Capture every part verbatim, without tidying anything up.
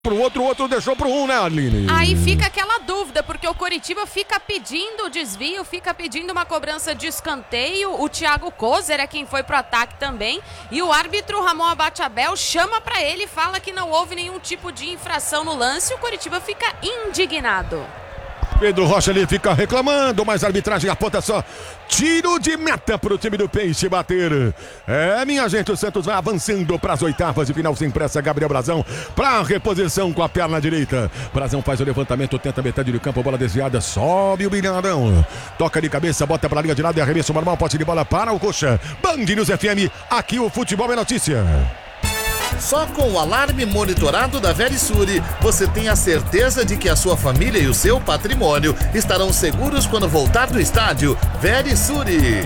pro outro, o outro deixou pro um, né, Aline? Aí fica aquela dúvida, porque o Coritiba fica pedindo o desvio, fica pedindo uma cobrança de escanteio. O Thiago Kozer é quem foi pro ataque também. E o árbitro Ramon Abateabel chama pra ele e fala que não houve nenhum tipo de infração no lance. O Coritiba fica indignado. Pedro Rocha ali fica reclamando, mas a arbitragem aponta só tiro de meta pro time do Peixe bater. É, minha gente, o Santos vai avançando para as oitavas de final sem pressa. Gabriel Brazão para reposição com a perna direita. Brazão faz o levantamento, tenta metade do campo, bola desviada, sobe o Bilharão. Toca de cabeça, bota para a linha de lado e arremesso normal, pote de bola para o Coxa. Band News F M, aqui o futebol é notícia. Só com o alarme monitorado da Verisure, você tem a certeza de que a sua família e o seu patrimônio estarão seguros quando voltar do estádio. Verisure.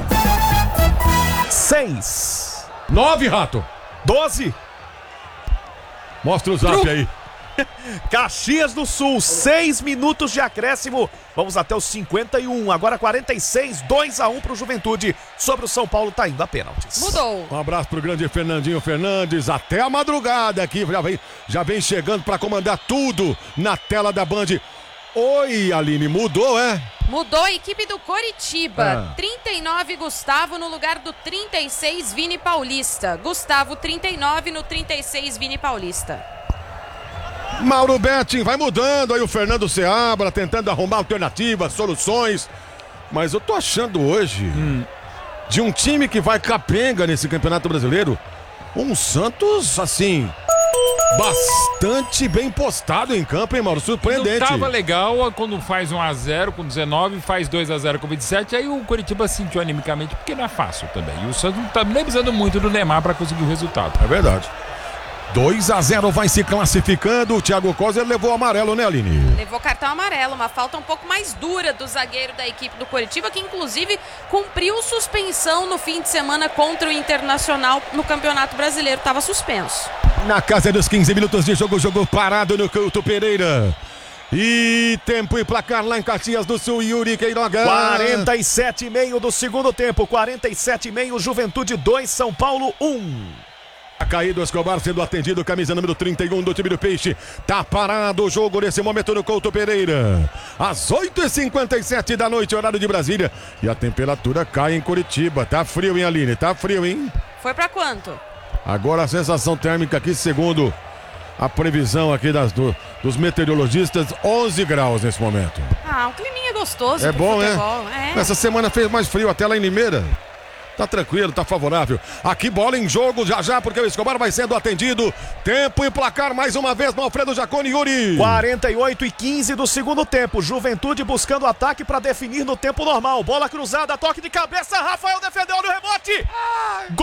Seis. Nove, Rato. Doze. Mostra o zap aí. Caxias do Sul, seis minutos de acréscimo. Vamos até os cinquenta e um. Agora quarenta e seis, dois a um pro Juventude. Sobre o São Paulo, tá indo a pênaltis. Mudou. Um abraço pro grande Fernandinho Fernandes. Até a madrugada aqui. Já vem, já vem chegando pra comandar tudo na tela da Band. Oi, Aline, mudou, é? Mudou a equipe do Coritiba. Ah. trinta e nove, Gustavo, no lugar do trinta e seis, Vini Paulista. Gustavo, trinta e nove, no trinta e seis, Vini Paulista. Mauro Betting vai mudando aí o Fernando Seabra, tentando arrumar alternativas, soluções. Mas eu tô achando hoje, hum. de um time que vai capenga nesse Campeonato Brasileiro, um Santos, assim, bastante bem postado em campo, hein, Mauro? Surpreendente. Não tava legal quando faz um a zero com dezenove, faz dois a zero com vinte e sete, aí o Coritiba sentiu animicamente, porque não é fácil também. E o Santos não tá nem precisando muito do Neymar para conseguir o resultado. É verdade. dois a zero vai se classificando. O Thiago Kozer levou o amarelo, né, Aline? Levou cartão amarelo, uma falta um pouco mais dura do zagueiro da equipe do Coritiba, que inclusive cumpriu suspensão no fim de semana contra o Internacional no Campeonato Brasileiro. Estava suspenso. Na casa dos quinze minutos de jogo, jogo parado no Couto Pereira. E tempo e placar lá em Caxias do Sul, Yuri Queiroga. quarenta e sete e meio do segundo tempo, quarenta e sete e meio, Juventude dois, São Paulo um. Caído Escobar sendo atendido, camisa número trinta e um do time do Peixe. Tá parado o jogo nesse momento no Couto Pereira. Às oito e cinquenta e sete da noite, horário de Brasília. E a temperatura cai em Curitiba. Tá frio, hein, Aline? Tá frio, hein? Foi pra quanto? Agora a sensação térmica aqui, segundo a previsão aqui das, do, dos meteorologistas, onze graus nesse momento. Ah, um climinha gostoso. É bom, futebol. né? É. Essa semana fez mais frio até lá em Limeira. Tá tranquilo, tá favorável. Aqui bola em jogo já já, porque o Escobar vai sendo atendido. Tempo e placar mais uma vez no Alfredo Jaconi, Yuri. quarenta e oito e quinze do segundo tempo. Juventude buscando ataque para definir no tempo normal. Bola cruzada, toque de cabeça. Rafael defendeu no rebote. Gol!